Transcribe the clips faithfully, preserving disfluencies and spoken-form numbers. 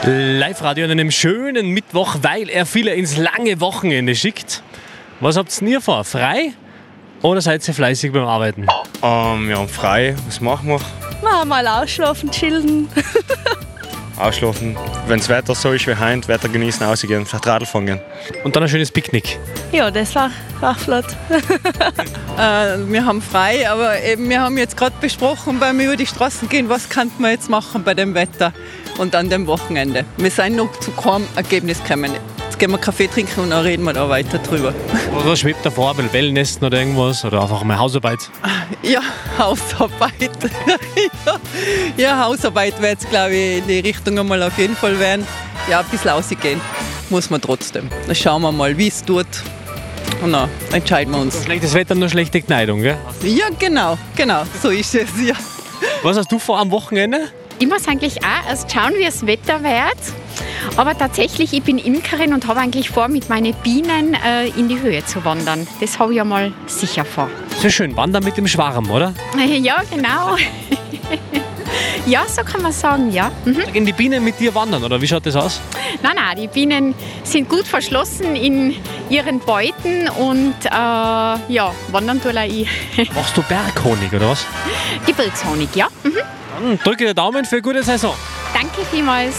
Live-Radio an einem schönen Mittwoch, weil er viele ins lange Wochenende schickt. Was habt ihr vor? Frei? Oder seid ihr fleißig beim Arbeiten? Ähm, ja, frei. Was machen wir? Na, mal ausschlafen, chillen. Ausschlafen. Wenn das Wetter so ist wie heute, Wetter genießen, rausgehen, vielleicht Radl fahren gehen. Und dann ein schönes Picknick. Ja, das war, war flott. Äh, wir haben frei, aber eben, wir haben jetzt gerade besprochen beim über die Straßen gehen, was kann man jetzt machen bei dem Wetter und an dem Wochenende. Wir sind noch zu keinem Ergebnis gekommen. Jetzt gehen wir Kaffee trinken und dann reden wir da weiter drüber. Oder schwebt davor, ein Wellnessen oder irgendwas? Oder einfach mal Hausarbeit? Ja, Hausarbeit. ja, ja, Hausarbeit wird jetzt, glaube ich, in die Richtung einmal auf jeden Fall werden. Ja, ein bisschen rausgehen muss man trotzdem. Dann schauen wir mal, wie es tut. Und dann entscheiden wir uns. Schlechtes Wetter, nur schlechte Kleidung, gell? Ja, genau, genau, so ist es, ja. Was hast du vor am Wochenende? Ich muss eigentlich auch erst schauen, wie das Wetter wird. Aber tatsächlich, ich bin Imkerin und habe eigentlich vor, mit meinen Bienen äh, in die Höhe zu wandern. Das habe ich ja mal sicher vor. Sehr schön, wandern mit dem Schwarm, oder? Ja, genau. Ja, so kann man sagen, ja. Mhm. Da gehen die Bienen mit dir wandern, oder wie schaut das aus? Nein, nein, die Bienen sind gut verschlossen in ihren Beuten und äh, ja, wandern tue auch ich. Machst du Berghonig, oder was? Gebirgshonig, ja. Mhm. Dann drücke den Daumen für eine gute Saison. Danke vielmals.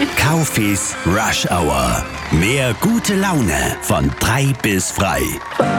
Kaufis Rush Hour. Mehr gute Laune von drei bis frei.